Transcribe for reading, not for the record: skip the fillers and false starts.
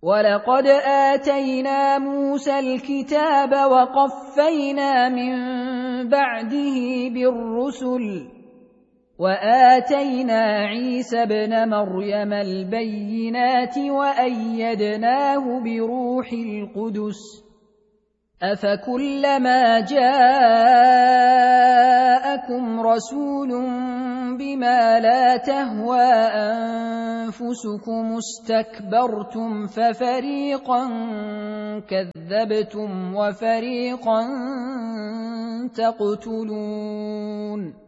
وَلَقَدْ آتَيْنَا مُوسَى الْكِتَابَ وَقَفَّيْنَا مِن بَعْدِهِ بِالرُّسُلِ وَآتَيْنَا عِيسَى ابْنَ مَرْيَمَ الْبَيِّنَاتِ وَأَيَّدْنَاهُ بِرُوحِ الْقُدُسِ أَفَكُلَّمَا جَاءَكُمْ رَسُولٌ بِمَا لَا تَهْوَىٰ أَنفُسُكُمُ اسْتَكْبَرْتُمْ فَفَرِيقًا كَذَّبْتُمْ وَفَرِيقًا تَقْتُلُونَ